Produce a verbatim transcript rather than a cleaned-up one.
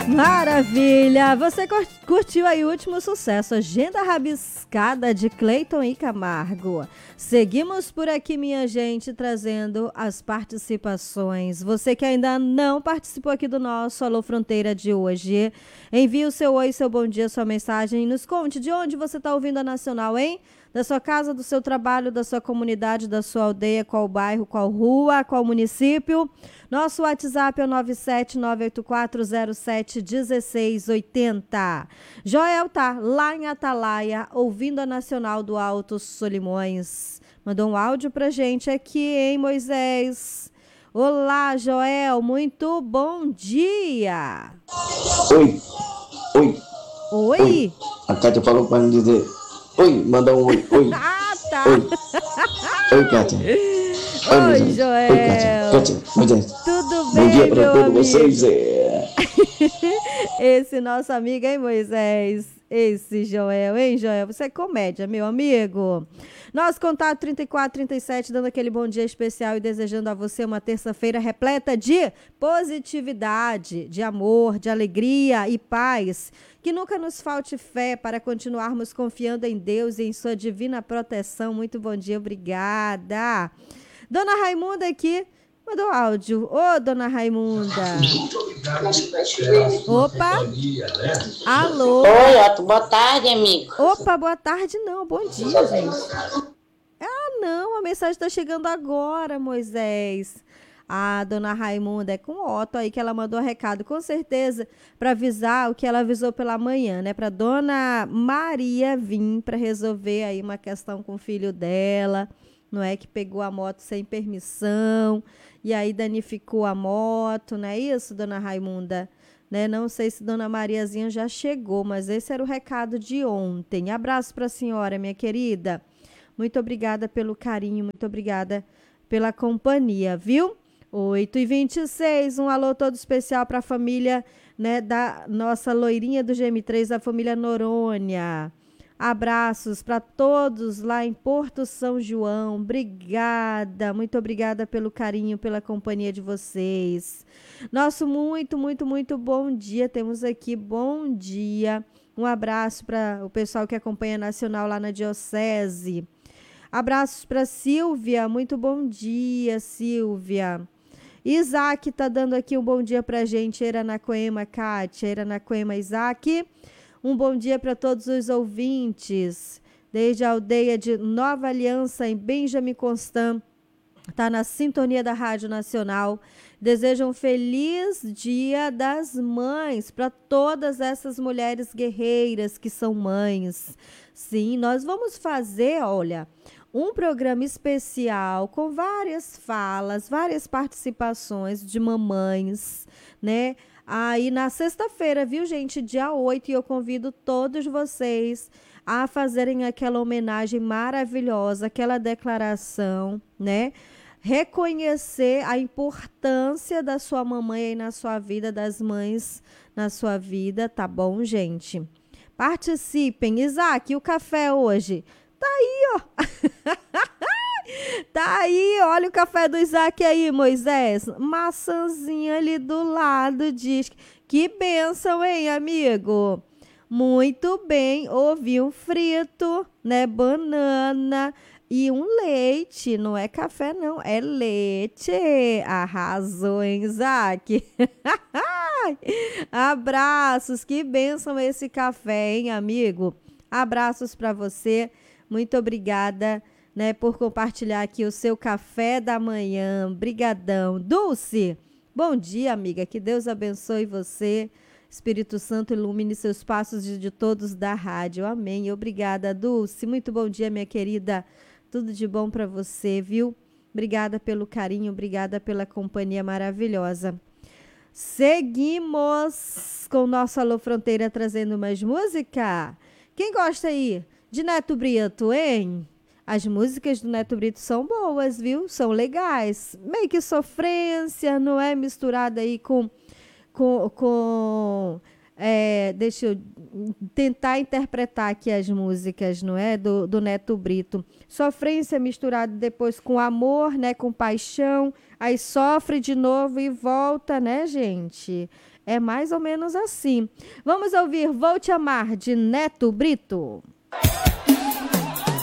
Maravilha! Você curtiu aí o último sucesso, Agenda Rabiscada de Cleiton e Camargo. Seguimos por aqui, minha gente, trazendo as participações. Você que ainda não participou aqui do nosso Alô Fronteira de hoje, envie o seu oi, seu bom dia, sua mensagem. Nos conte de onde você está ouvindo a Nacional, hein? Da sua casa, do seu trabalho, da sua comunidade, da sua aldeia, qual bairro, qual rua, qual município. Nosso WhatsApp é o nove sete nove oito quatro zero sete um seis oito zero. Joel tá lá em Atalaia, ouvindo a Nacional do Alto Solimões. Mandou um áudio pra gente aqui, hein, Moisés? Olá, Joel, muito bom dia. Oi, oi. Oi? Oi. A Kátia falou pra mim dizer oi, mandar um oi, oi. Ah, tá. Oi, oi, Kátia. Oi, oi Joel. Oi, Kátia. Kátia, Moisés. Tudo bem, bom dia pra todos amigo? Vocês. É... Esse nosso amigo, hein, Moisés? Esse Joel, hein, Joel? Você é comédia, meu amigo. Nosso contato trinta e quatro, trinta e sete, dando aquele bom dia especial e desejando a você uma terça-feira repleta de positividade, de amor, de alegria e paz. Que nunca nos falte fé para continuarmos confiando em Deus e em sua divina proteção. Muito bom dia, obrigada. Dona Raimunda aqui mandou áudio. Ô, Dona Raimunda. Opa. Alô. Oi, Otto, boa tarde, amigo. Opa, boa tarde não, bom dia, gente. Ah, não, a mensagem está chegando agora, Moisés. A dona Raimunda é com o Otto aí que ela mandou recado, com certeza, para avisar o que ela avisou pela manhã, né? Para dona Maria vir para resolver aí uma questão com o filho dela, não é? Que pegou a moto sem permissão e aí danificou a moto, não é isso, dona Raimunda? Né? Não sei se dona Mariazinha já chegou, mas esse era o recado de ontem. Abraço para a senhora, minha querida. Muito obrigada pelo carinho, muito obrigada pela companhia, viu? oito e vinte e seis, um alô todo especial para a família, né, da nossa loirinha do G M três, a família Norônia. Abraços para todos lá em Porto São João. Obrigada, muito obrigada pelo carinho, pela companhia de vocês. Nosso muito, muito, muito bom dia. Temos aqui bom dia. Um abraço para o pessoal que acompanha a Nacional lá na Diocese. Abraços para Silvia. Muito bom dia, Silvia. Isaac tá dando aqui um bom dia pra gente. Eranacoema, Kátia. Eranacoema, Isaac. Um bom dia para todos os ouvintes. Desde a aldeia de Nova Aliança, em Benjamin Constant. Está na sintonia da Rádio Nacional. Desejo um feliz Dia das Mães para todas essas mulheres guerreiras que são mães. Sim, nós vamos fazer, olha, um programa especial com várias falas, várias participações de mamães, né? Aí na sexta-feira, viu, gente? Dia oito, e eu convido todos vocês a fazerem aquela homenagem maravilhosa, aquela declaração, né? Reconhecer a importância da sua mamãe aí na sua vida, das mães na sua vida, tá bom, gente? Participem. Isaac, e o café hoje? Tá aí, ó. Tá aí, olha o café do Isaac aí, Moisés. Maçãzinha ali do lado, diz. Que bênção, hein, amigo? Muito bem, ovinho frito, né? Banana e um leite. Não é café, não, é leite. Arrasou, hein, Isaac? Abraços, que bênção esse café, hein, amigo? Abraços para você. Muito obrigada, né, por compartilhar aqui o seu café da manhã. Brigadão. Dulce, bom dia, amiga. Que Deus abençoe você. Espírito Santo ilumine seus passos de, de todos da rádio. Amém. Obrigada, Dulce. Muito bom dia, minha querida. Tudo de bom para você, viu? Obrigada pelo carinho, obrigada pela companhia maravilhosa. Seguimos com o nosso Alô Fronteira, trazendo mais música. Quem gosta aí de Neto Brito, hein? As músicas do Neto Brito são boas, viu? São legais. Meio que sofrência, não é? Misturada aí com, com, com É, deixa eu tentar interpretar aqui as músicas, não é? Do, do Neto Brito. Sofrência misturada depois com amor, né? Com paixão. Aí sofre de novo e volta, né, gente? É mais ou menos assim. Vamos ouvir Vou Te Amar, de Neto Brito.